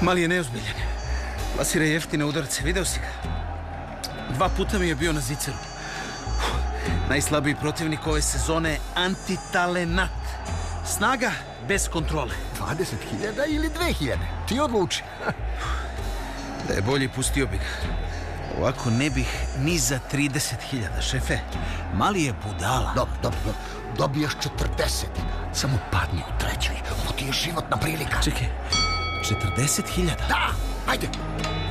Mali je neozbiljan. Plasira jeftine udarce, video si ga. 2 puta mi je bio na ziceru. Najslabiji protivnik ove sezone, antitalenat. Snaga bez kontrole. 20.000 ili 2.000? Ti odluči. Da je bolji, pustio bih ga. Ovako ne bih ni za 30.000, šefe. Mali je budala. Dobro. Dobiješ 40. Samo padni u trećoj. Ovo ti je životna prilika. Čekaj, 40.000? Da, ajde.